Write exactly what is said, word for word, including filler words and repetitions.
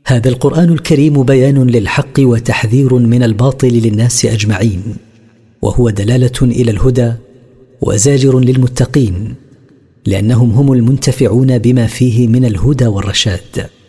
هذا القرآن الكريم بيان للحق وتحذير من الباطل للناس أجمعين، وهو دلالة إلى الهدى وزاجر للمتقين، لأنهم هم المنتفعون بما فيه من الهدى والرشاد.